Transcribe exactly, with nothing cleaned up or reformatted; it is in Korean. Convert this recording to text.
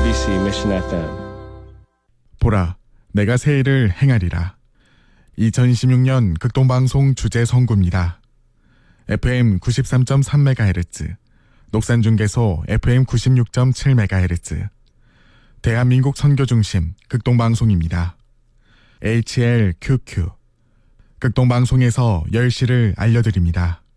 엠비씨 Mission 에프엠. 보라, 내가 새 일을 행하리라. 이천이십육 년 극동방송 주제 선구입니다. 에프엠 구십삼 점 삼 메가헤르츠, 녹산중계소 에프엠 구십육 점 칠 메가헤르츠, 대한민국 선교중심 극동방송입니다. 에이치엘큐큐, 극동방송에서 열 시를 알려드립니다.